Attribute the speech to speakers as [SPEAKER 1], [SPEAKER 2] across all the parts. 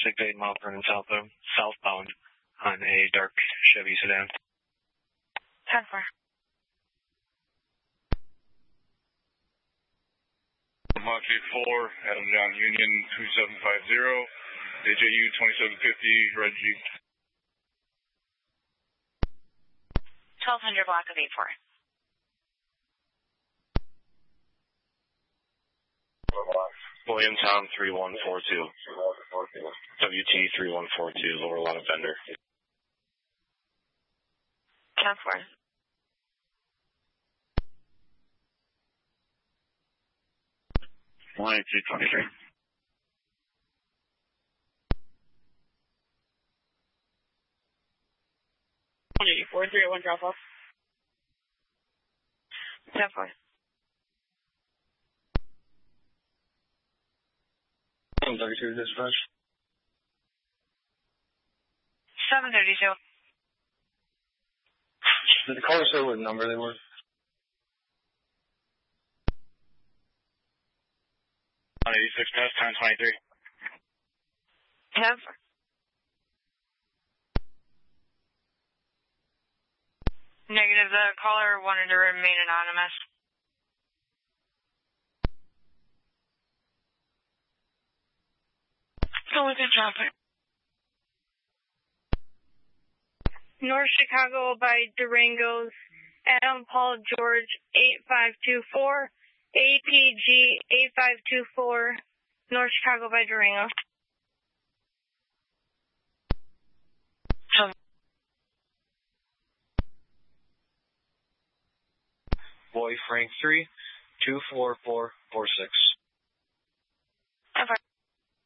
[SPEAKER 1] 8 Mount Vernon southbound on a dark Chevy sedan.
[SPEAKER 2] 10-4.
[SPEAKER 3] Mach 4, Adam John Union 2750, AJU 2750, Red Jeep.
[SPEAKER 2] 1200 block of 84.
[SPEAKER 1] Williamstown 3142. WT 3142, lower lot of Bender.
[SPEAKER 2] 10-4.
[SPEAKER 1] One 8223.
[SPEAKER 2] 184, 301 drop off. 10-4.
[SPEAKER 1] I'm 32 dispatch.
[SPEAKER 2] 732.
[SPEAKER 1] Did the caller say what number they were? 186 past 1023.
[SPEAKER 2] 10-4. Negative, the caller wanted to remain anonymous. Go with the traffic. North Chicago by Durango's Adam Paul George 8524, APG 8524, North Chicago by Durango.
[SPEAKER 1] Boy Frank 3, 24446.
[SPEAKER 2] Okay.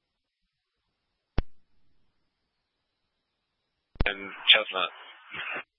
[SPEAKER 1] And Chestnut.